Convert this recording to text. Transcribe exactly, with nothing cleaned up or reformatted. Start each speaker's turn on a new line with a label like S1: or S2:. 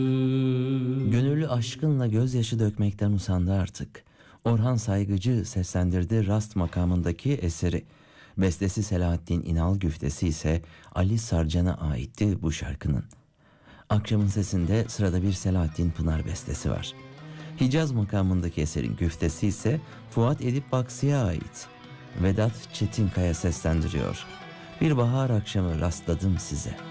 S1: Gönüllü aşkınla gözyaşı dökmekten usandı artık. Orhan Saygıcı seslendirdi Rast makamındaki eseri. Bestesi Selahattin İnal, güftesi ise Ali Sarcan'a aitti bu şarkının. Akşamın Sesi'nde sırada bir Selahattin Pınar bestesi var. Hicaz makamındaki eserin güftesi ise Fuat Edip Baksı'ya ait. Vedat Çetinkaya seslendiriyor. Bir bahar akşamı rastladım size.